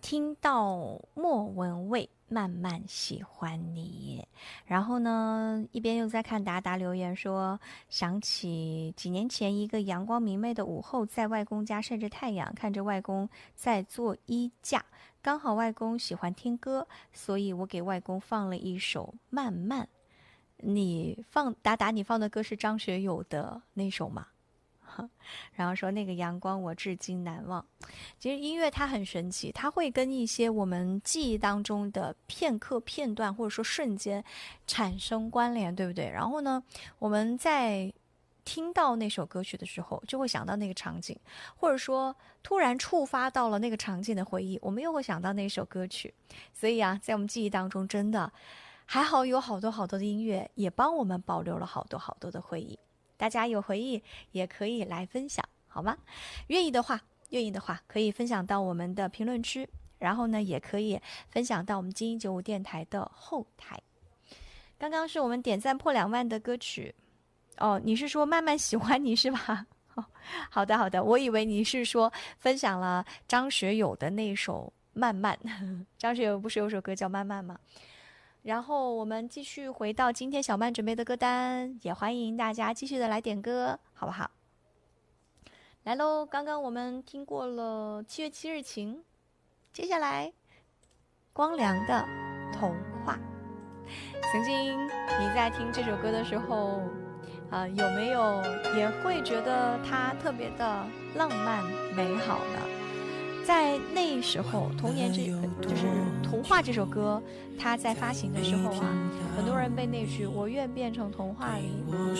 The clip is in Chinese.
听到莫文蔚慢慢喜欢你，然后呢，一边又在看达达留言说，想起几年前一个阳光明媚的午后，在外公家晒着太阳，看着外公在做衣架，刚好外公喜欢听歌，所以我给外公放了一首《慢慢》。达达，你放的歌是张学友的那首吗？然后说那个阳光我至今难忘。其实音乐它很神奇，它会跟一些我们记忆当中的片刻片段或者说瞬间产生关联，对不对？然后呢，我们在听到那首歌曲的时候就会想到那个场景，或者说突然触发到了那个场景的回忆，我们又会想到那首歌曲。所以啊，在我们记忆当中真的还好有好多好多的音乐也帮我们保留了好多好多的回忆。大家有回忆也可以来分享，好吗？愿意的话可以分享到我们的评论区，然后呢也可以分享到我们精英95电台的后台。刚刚是我们点赞破2万的歌曲哦，你是说慢慢喜欢你是吧？好的好的，我以为你是说分享了张学友的那首慢慢。张学友不是有首歌叫慢慢吗？然后我们继续回到今天小曼准备的歌单，也欢迎大家继续的来点歌，好不好？来喽，刚刚我们听过了7月7日晴，接下来光良的童话。曾经你在听这首歌的时候有没有也会觉得它特别的浪漫美好呢？在那时候童年就是童话这首歌它在发行的时候啊，很多人被那句我愿变成童话里